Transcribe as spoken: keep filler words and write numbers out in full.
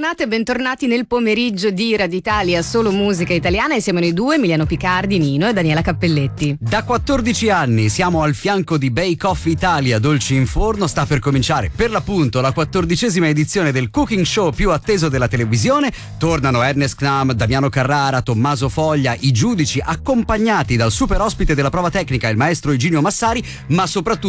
Bentornate e bentornati nel pomeriggio di Radio Italia, solo musica italiana, e siamo noi due, Emiliano Picardi, Nino e Daniela Cappelletti. Da quattordici anni siamo al fianco di Bake Off Italia, dolci in forno. Sta per cominciare per l'appunto la quattordicesima edizione del cooking show più atteso della televisione. Tornano Ernest Knam, Damiano Carrara, Tommaso Foglia, i giudici accompagnati dal super ospite della prova tecnica, il maestro Iginio Massari, ma soprattutto